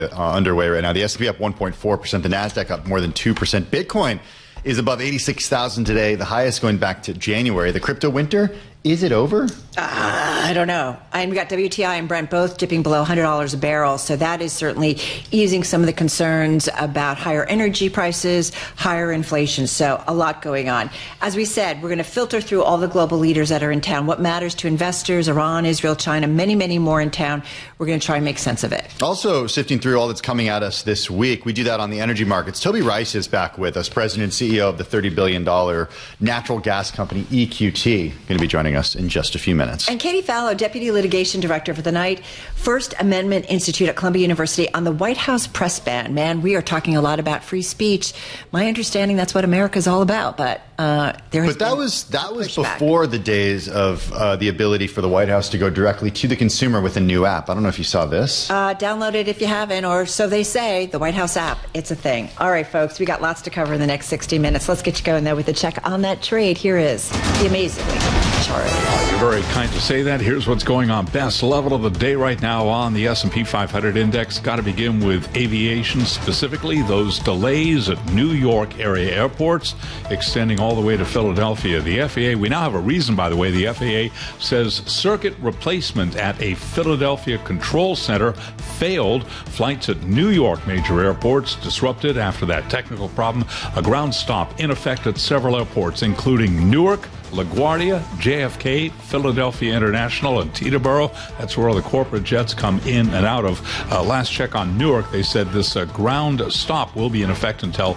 underway right now. The S&P up 1.4%, the NASDAQ up more than 2%. Bitcoin is above 86,000 today, the highest going back to January. The crypto winter, is it over? I don't know. And we got WTI and Brent both dipping below $100 a barrel. So that is certainly easing some of the concerns about higher energy prices, higher inflation. So a lot going on. As we said, we're going to filter through all the global leaders that are in town. What matters to investors, Iran, Israel, China, many, many more in town. We're going to try and make sense of it. Also sifting through all that's coming at us this week. We do that on the energy markets. Toby Rice is back with us, President and CEO of the $30 billion natural gas company EQT. Going to be joining us in just a few minutes. And Katie Fallow, Deputy Litigation Director for the Knight First Amendment Institute at Columbia University on the White House press ban. Man, we are talking a lot about free speech. My understanding that's what America's all about, but that was before the days of the ability for the White House to go directly to the consumer with a new app. I don't know if you saw this. Download it if you haven't, or so they say. The White House app, it's a thing. All right, folks, we got lots to cover in the next 60 minutes. Let's get you going though with a check on that trade. Here is the amazingly Charlie. You're very kind to say that. Here's what's going on. Best level of the day right now on the S&P 500 index. Got to begin with aviation, specifically those delays at New York area airports extending all the way to Philadelphia. The FAA, we now have a reason, by the way. The FAA says circuit replacement at a Philadelphia control center failed. Flights at New York major airports disrupted after that technical problem. A ground stop in effect at several airports, including Newark, LaGuardia, JFK, Philadelphia International, and Teterboro. That's where all the corporate jets come in and out of. Last check on Newark, they said this ground stop will be in effect until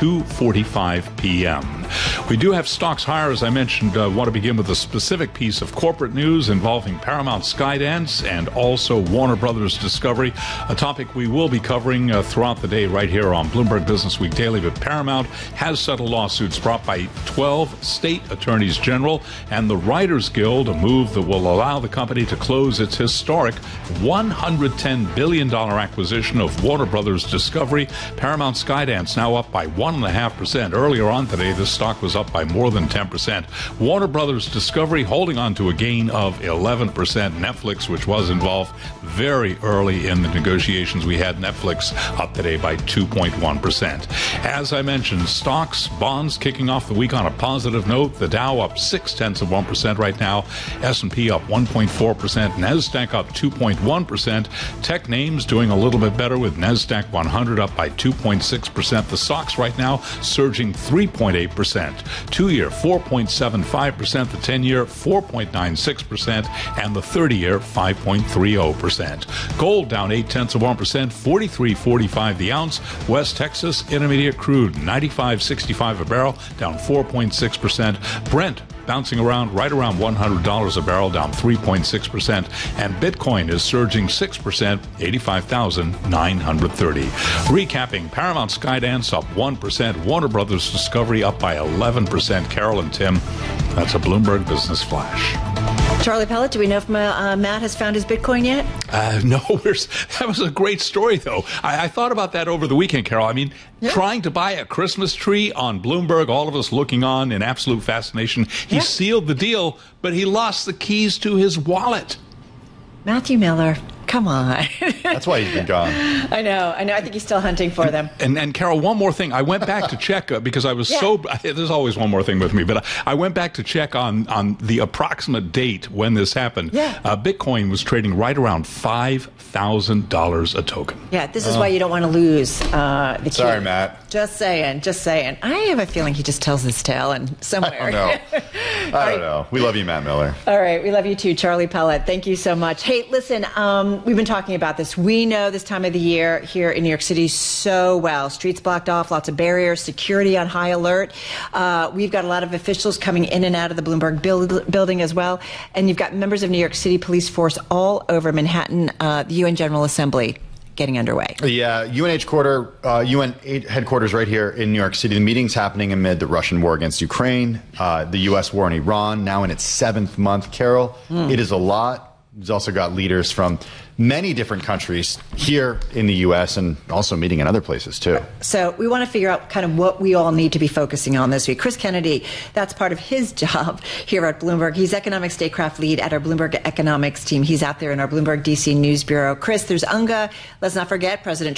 2:45 p.m. We do have stocks higher, as I mentioned. Want to begin with a specific piece of corporate news involving Paramount Skydance and also Warner Brothers Discovery, a topic we will be covering throughout the day right here on Bloomberg Business Week Daily. But Paramount has settled lawsuits brought by 12 state attorneys general and the Writers Guild, a move that will allow the company to close its historic $110 billion acquisition of Warner Brothers Discovery. Paramount Skydance now up by 1.5%. Earlier on today, this stock was up by more than 10%. Warner Brothers Discovery holding on to a gain of 11%. Netflix, which was involved very early in the negotiations, we had Netflix up today by 2.1%. As I mentioned, stocks, bonds kicking off the week on a positive note. The Dow up 0.6% right now. S&P up 1.4%. NASDAQ up 2.1%. Tech names doing a little bit better with NASDAQ 100 up by 2.6%. The stocks right now surging 3.8%. 2-year 4.75%. The 10-year 4.96%. And the 30-year 5.30%. Gold down 0.8%. 43.45 the ounce. West Texas Intermediate crude 95.65 a barrel, down 4.6%. Brent bouncing around right around $100 a barrel, down 3.6%. And Bitcoin is surging 6%, 85,930. Recapping, Paramount Skydance up 1%. Warner Brothers Discovery up by 11%. Carol and Tim, that's a Bloomberg Business Flash. Charlie Pellet, do we know if Matt has found his Bitcoin yet? No, that was a great story, though. I thought about that over the weekend, Carol. I mean, trying to buy a Christmas tree on Bloomberg, all of us looking on in absolute fascination. He sealed the deal, but he lost the keys to his wallet. Matthew Miller. Come on. That's why he's been gone. I know. I think he's still hunting for them. And Carol, one more thing. I went back to check because I was there's always one more thing with me, but I went back to check on the approximate date when this happened. Bitcoin was trading right around $5,000 a token. Yeah, this is why you don't want to lose the key. Sorry, Matt. Just saying. I have a feeling he just tells this tale and somewhere. I don't know. We love you, Matt Miller. All right. We love you too, Charlie Pellet. Thank you so much. Hey, listen, we've been talking about this. We know this time of the year here in New York City so well. Streets blocked off, lots of barriers, security on high alert. We've got a lot of officials coming in and out of the Bloomberg building as well. And you've got members of New York City police force all over Manhattan, the UN General Assembly getting underway. Yeah, UN headquarters right here in New York City. The meeting's happening amid the Russian war against Ukraine, the U.S. war in Iran, now in its 7th month. Carol, it is a lot. He's also got leaders from many different countries here in the U.S. and also meeting in other places, too. So we want to figure out kind of what we all need to be focusing on this week. Chris Kennedy, that's part of his job here at Bloomberg. He's economic statecraft lead at our Bloomberg economics team. He's out there in our Bloomberg DC News Bureau. Chris, there's UNGA. Let's not forget President